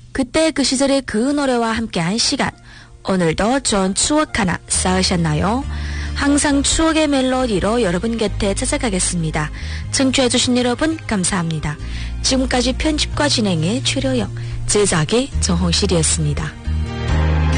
그때 그 시절의 그 노래와 함께한 시간, 오늘도 좋은 추억 하나 쌓으셨나요? 항상 추억의 멜로디로 여러분 곁에 찾아가겠습니다. 청취해주신 여러분 감사합니다. 지금까지 편집과 진행의 최려영, 제작의 정홍실이었습니다.